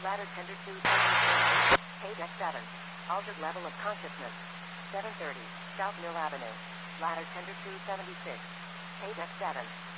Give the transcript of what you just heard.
Ladder tender 276. Page X7. Altered level of consciousness. 730. South Mill Avenue. Ladder tender 276. Page X7.